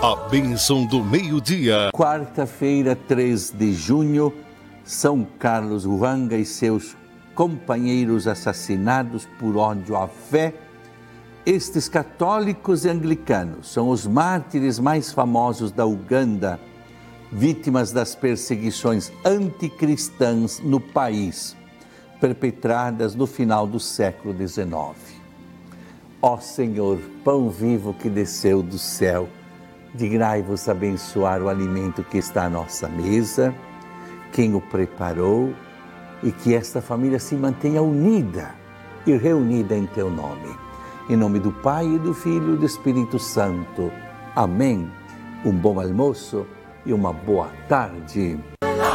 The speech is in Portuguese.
A bênção do meio-dia. Quarta-feira, 3 de junho, São Carlos Ruanga e seus companheiros assassinados por ódio à fé. Estes católicos e anglicanos são os mártires mais famosos da Uganda, vítimas das perseguições anticristãs no país, perpetradas no final do século XIX. Ó Senhor, pão vivo que desceu do céu, dignai-vos abençoar o alimento que está à nossa mesa, quem o preparou, e que esta família se mantenha unida e reunida em teu nome. Em nome do Pai, e do Filho e do Espírito Santo. Amém. Um bom almoço e uma boa tarde.